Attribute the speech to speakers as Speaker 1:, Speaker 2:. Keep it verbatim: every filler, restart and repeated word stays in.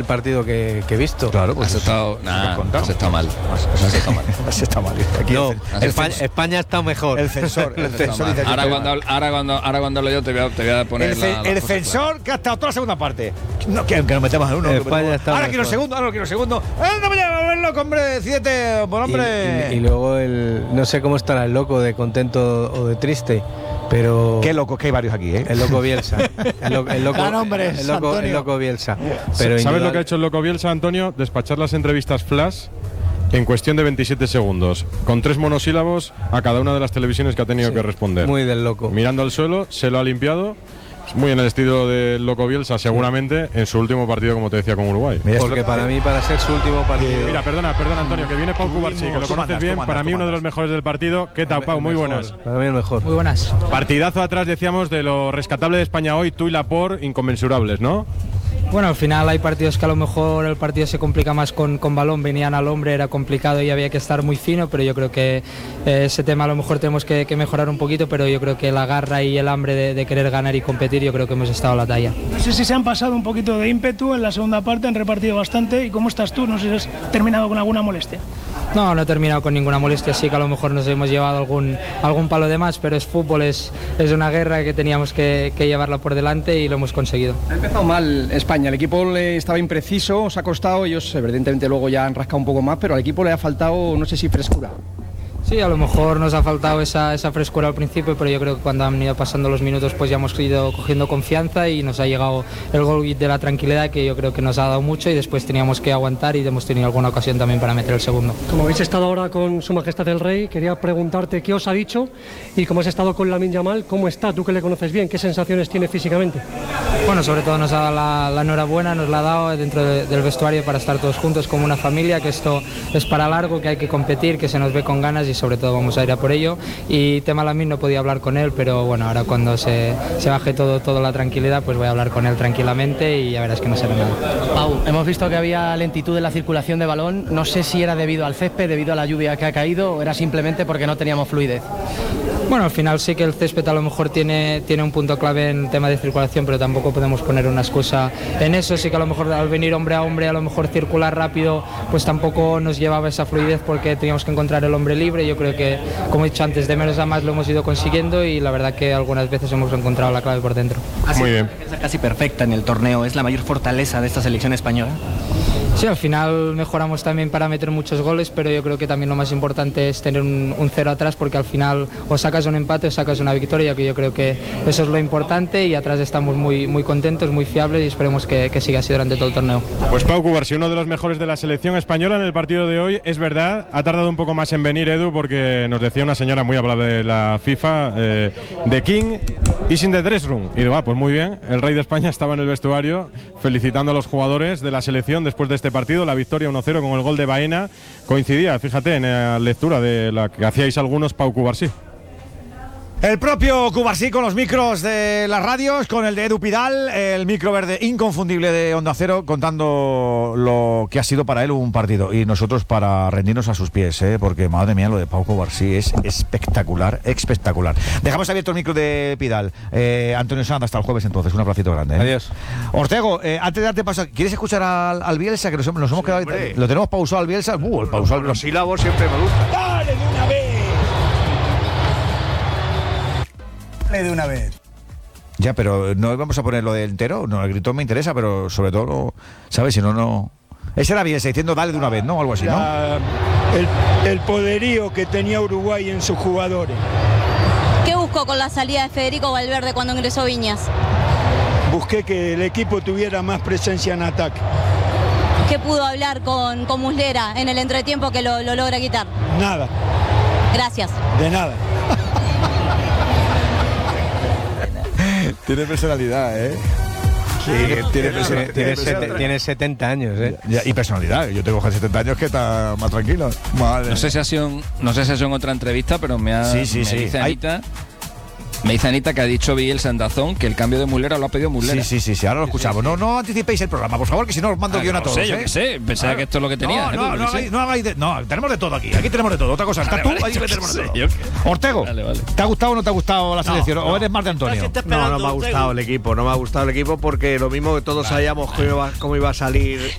Speaker 1: partido que, que he visto.
Speaker 2: Claro, pues
Speaker 3: has estado, nah, has estado mal. Has estado mal.
Speaker 2: Has estado mal. Aquí
Speaker 1: no,
Speaker 2: el,
Speaker 1: España, España ha estado mejor.
Speaker 2: El censor. El censor dice
Speaker 3: ahora, cuando, ahora, cuando, ahora cuando hablo yo te voy a, te voy a poner.
Speaker 2: El,
Speaker 3: la,
Speaker 2: el censor claro. Que ha estado toda la segunda parte. No, que, que nos metemos en uno.
Speaker 1: España está
Speaker 2: ahora
Speaker 1: mejor.
Speaker 2: quiero segundo, ahora quiero segundo. ¡Anda, mañana a verlo, hombre! Siete, por hombre.
Speaker 1: Y, y, y luego el. No sé cómo estará el loco, de contento o de triste. Pero
Speaker 2: qué loco, que hay varios aquí, ¿eh?
Speaker 1: El loco Bielsa. El, lo, el, loco,
Speaker 4: nombre,
Speaker 1: el, loco, el loco Bielsa. Pero
Speaker 5: ¿Sabes
Speaker 1: indudable...
Speaker 5: lo que ha hecho el loco Bielsa, Antonio? Despachar las entrevistas flash en cuestión de veintisiete segundos, con tres monosílabos a cada una de las televisiones que ha tenido
Speaker 1: sí,
Speaker 5: que responder.
Speaker 1: Muy del loco.
Speaker 5: Mirando al suelo, se lo ha limpiado. Muy en el estilo del loco Bielsa, seguramente, sí. En su último partido, como te decía, con Uruguay.
Speaker 1: Mira, porque para mí, para ser su último partido...
Speaker 5: Mira, perdona, perdona, Antonio, que viene Pau Cubarsí, que lo conoces mandas, bien. Mandas, para mí, uno de los mejores del partido. ¿Qué tal, Pau? Muy
Speaker 1: mejor,
Speaker 5: buenas.
Speaker 1: Para mí el mejor.
Speaker 4: Muy buenas.
Speaker 5: Partidazo atrás, decíamos, de lo rescatable de España hoy, tú y Laporte, inconmensurables, ¿no?
Speaker 4: Bueno, al final hay partidos que a lo mejor el partido se complica más con, con balón, venían al hombre, era complicado y había que estar muy fino, pero yo creo que eh, ese tema a lo mejor tenemos que, que mejorar un poquito, pero yo creo que la garra y el hambre de, de querer ganar y competir, yo creo que hemos estado a la talla.
Speaker 6: No sé si se han pasado un poquito de ímpetu en la segunda parte, han repartido bastante. ¿Y cómo estás tú? No sé si has terminado con alguna molestia.
Speaker 4: No, no he terminado con ninguna molestia, sí que a lo mejor nos hemos llevado algún, algún palo de más, pero es fútbol, es, es una guerra que teníamos que, que llevarla por delante y lo hemos conseguido.
Speaker 7: Ha empezado mal España, el equipo le estaba impreciso, os ha costado, ellos evidentemente luego ya han rascado un poco más, pero al equipo le ha faltado, no sé si frescura.
Speaker 4: Sí, a lo mejor nos ha faltado esa, esa frescura al principio, pero yo creo que cuando han ido pasando los minutos pues ya hemos ido cogiendo confianza y nos ha llegado el gol de la tranquilidad, que yo creo que nos ha dado mucho, y después teníamos que aguantar y hemos tenido alguna ocasión también para meter el segundo.
Speaker 8: Como habéis estado ahora con Su Majestad el Rey, quería preguntarte qué os ha dicho y cómo has estado con Lamine Yamal, cómo está, tú que le conoces bien, qué sensaciones tiene físicamente.
Speaker 4: Bueno, sobre todo nos ha dado la, la enhorabuena, nos la ha dado dentro de, del vestuario para estar todos juntos como una familia, que esto es para largo, que hay que competir, que se nos ve con ganas y sobre todo vamos a ir a por ello. Y tema Lamine no podía hablar con él, pero bueno, ahora cuando se, se baje todo, toda la tranquilidad, pues voy a hablar con él tranquilamente y ya verás que no será nada.
Speaker 9: Pau, hemos visto que había lentitud en la circulación de balón, no sé si era debido al césped, debido a la lluvia que ha caído, o era simplemente porque no teníamos fluidez.
Speaker 4: Bueno, al final sí que el césped a lo mejor tiene, tiene un punto clave en tema de circulación, pero tampoco podemos poner una excusa en eso. Sí que a lo mejor al venir hombre a hombre, a lo mejor circular rápido, pues tampoco nos llevaba esa fluidez porque teníamos que encontrar el hombre libre. Yo creo que, como he dicho antes, de menos a más lo hemos ido consiguiendo y la verdad que algunas veces hemos encontrado la clave por dentro.
Speaker 9: Muy bien. Casi perfecta en el torneo, ¿es la mayor fortaleza de esta selección española?
Speaker 4: Sí, al final mejoramos también para meter muchos goles, pero yo creo que también lo más importante es tener un, un cero atrás, porque al final o sacas un empate o sacas una victoria, que yo creo que eso es lo importante, y atrás estamos muy, muy contentos, muy fiables y esperemos que, que siga así durante todo el torneo.
Speaker 5: Pues Pau Cubarsí, uno de los mejores de la selección española en el partido de hoy, es verdad, ha tardado un poco más en venir, Edu, porque nos decía una señora muy hablada de la FIFA, eh, The King is in the dress room, y digo, ah, pues muy bien, el rey de España estaba en el vestuario felicitando a los jugadores de la selección después de este partido, la victoria uno cero con el gol de Baena. Coincidía, fíjate, en la lectura de la que hacíais algunos, Pau Cubarsí.
Speaker 2: El propio Cubarsí con los micros de las radios, con el de Edu Pidal, el micro verde inconfundible de Onda Cero, contando lo que ha sido para él un partido. Y nosotros para rendirnos a sus pies, ¿eh? Porque madre mía, lo de Pau Cubarsí es espectacular, espectacular. Dejamos abierto el micro de Pidal. Eh, Antonio Sanz, hasta el jueves entonces, un aplacito grande, ¿eh?
Speaker 1: Adiós.
Speaker 2: Ortego, eh, antes de darte paso, ¿quieres escuchar al, al Bielsa? Que nos, nos hemos
Speaker 10: sí,
Speaker 2: quedado,
Speaker 10: hombre.
Speaker 2: lo tenemos pausado al Bielsa. Uh, el pausado.
Speaker 10: Los sílabos siempre me gustan.
Speaker 11: ¡Dale de una vez! De una vez.
Speaker 2: Ya, pero no vamos a ponerlo de entero. No, el grito me interesa, pero sobre todo, ¿sabes? Si no, no. Ese era Bielsa diciendo dale de una vez, ¿no? Algo así, ¿no?
Speaker 11: La, el, el poderío que tenía Uruguay en sus jugadores.
Speaker 12: ¿Qué buscó con la salida de Federico Valverde cuando ingresó Viñas?
Speaker 11: Busqué que el equipo tuviera más presencia en ataque.
Speaker 12: ¿Qué pudo hablar con, con Muslera en el entretiempo que lo, lo logra quitar?
Speaker 11: Nada.
Speaker 12: Gracias.
Speaker 11: De nada.
Speaker 2: Tiene personalidad, ¿eh? Sí, tiene, personalidad,
Speaker 1: tiene,
Speaker 2: tiene,
Speaker 1: tiene, tiene setenta años, ¿eh?
Speaker 2: Ya, y personalidad. Yo tengo setenta años que está más tranquilo. Madre.
Speaker 3: No sé si ha sido, no sé si ha sido en otra entrevista, pero me ha
Speaker 2: sí, sí,
Speaker 3: me
Speaker 2: sí.
Speaker 3: dice Anita. Me dice Anita que ha dicho Bielsa en Dazón que el cambio de Muslera lo ha pedido Muslera.
Speaker 2: Sí, sí, sí, sí, ahora lo escuchamos. No, no anticipéis el programa, por favor, que si no os mando
Speaker 3: ah,
Speaker 2: el guión
Speaker 3: no
Speaker 2: a todos.
Speaker 3: Sé, yo
Speaker 2: ¿eh?
Speaker 3: qué sé, pensaba
Speaker 2: claro.
Speaker 3: que esto es lo que tenía.
Speaker 2: No, no,
Speaker 3: ¿eh?
Speaker 2: no, hagáis, no hagáis de, no, tenemos de todo aquí. Aquí tenemos de todo. Otra cosa, estás tú,
Speaker 3: vale,
Speaker 2: ahí tenemos de todo.
Speaker 3: Yo,
Speaker 2: Ortego, vale, vale. ¿Te ha gustado o no te ha gustado la selección? No, ¿O no. eres más de Antonio?
Speaker 10: No, no me ha gustado el equipo. No me ha gustado el equipo porque lo mismo que todos vale, sabíamos vale. Cómo, iba, cómo iba a salir